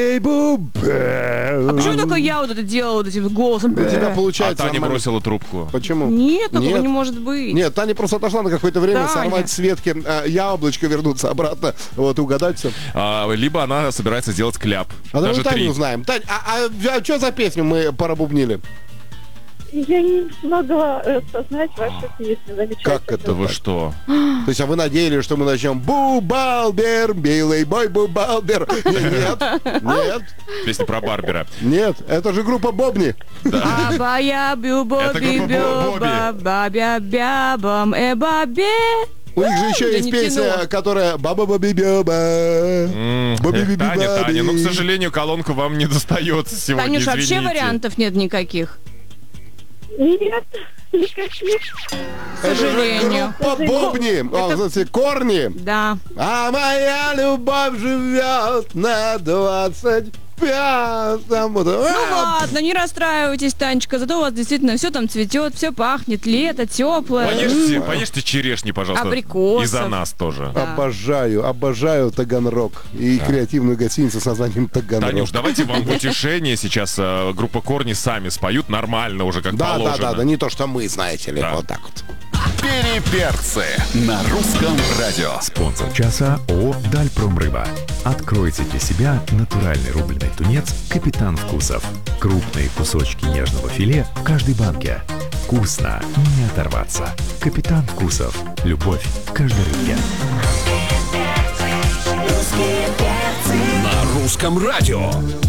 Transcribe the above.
А почему только я вот это делала вот этим голосом? У тебя А получается Таня нормально. бросила трубку. Почему? Нет, такого Нет. не может быть. Нет, Таня просто отошла на какое-то время Таня. сорвать с ветки яблочко, вернуться обратно, вот, угадать все. Либо она собирается сделать кляп. А Даже мы Таню 3. узнаем. Тань, что за песню мы пробубнили? Я не смогла осознать вашу песню. Замечательно. Как это? Вы что? То есть, а вы надеялись, что мы начнем Бубалбер, белый бой Бубалбер? Нет, Песня про Барбера. нет, это же группа Бобни. Абая бю Это боби группа бю бабя бябам бабе. У них же еще Я есть не песня, тяну. которая Баба-ба-би-бёба. Таня, ну, к сожалению, колонка вам не достается сегодня, Танюш, вообще извините. вариантов нет никаких. Нет, никаких. К сожалению. Группа Бобни. Кстати, корни. Да. А моя любовь живет на 25-м. Ну ладно, не расстраивайтесь, Танечка, зато у вас действительно все там цветет, все пахнет, лето, теплое. Понежьте черешни, пожалуйста. Абрикосов. И за нас тоже. Да. Обожаю Таганрог и креативную гостиницу с названием Таганрог. Танюш, давайте вам в утешение сейчас группа Корни сами споют нормально уже, как положено. Да, не то, что мы, знаете ли, Да. вот так вот. Переперцы на русском радио. Спонсор часа ООО «Дальпромрыба». Откройте для себя натуральный рубленый тунец «Капитан Вкусов». Крупные кусочки нежного филе в каждой банке. Вкусно, не оторваться. «Капитан Вкусов». Любовь в каждой рыбке. На русском радио.